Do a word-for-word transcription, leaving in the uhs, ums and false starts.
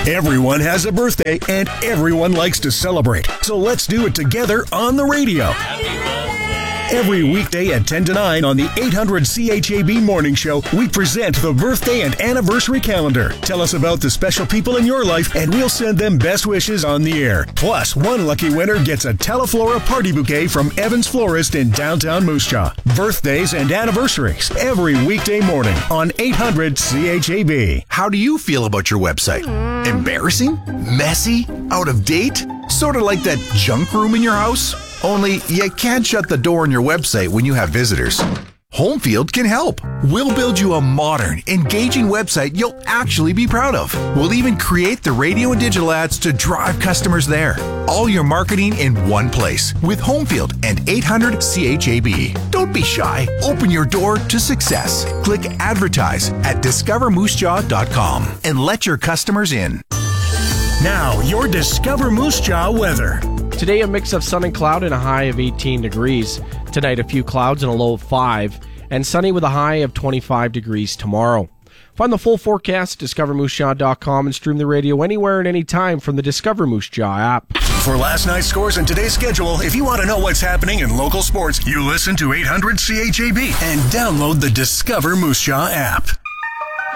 Everyone has a birthday and everyone likes to celebrate. So let's do it together on the radio. Every weekday at ten to nine on the eight hundred C H A B Morning Show, we present the birthday and anniversary calendar. Tell us about the special people in your life and we'll send them best wishes on the air. Plus, one lucky winner gets a Teleflora party bouquet from Evans Florist in downtown Moose Jaw. Birthdays and anniversaries every weekday morning on eight hundred C H A B. How do you feel about your website? Embarrassing? Messy? Out of date? Sort of like that junk room in your house? Only you can't shut the door on your website when you have visitors. Homefield can help. We'll build you a modern, engaging website you'll actually be proud of. We'll even create the radio and digital ads to drive customers there. All your marketing in one place with Homefield and eight hundred C H A B. Don't be shy. Open your door to success. Click advertise at discover moose jaw dot com and let your customers in. Now, your Discover Moose Jaw weather. Today, a mix of sun and cloud and a high of eighteen degrees. Tonight, a few clouds and a low of five. And sunny with a high of twenty-five degrees tomorrow. Find the full forecast at discover moose jaw dot com and stream the radio anywhere and anytime from the Discover Moose Jaw app. For last night's scores and today's schedule, if you want to know what's happening in local sports, you listen to eight hundred C H A B and download the Discover Moose Jaw app.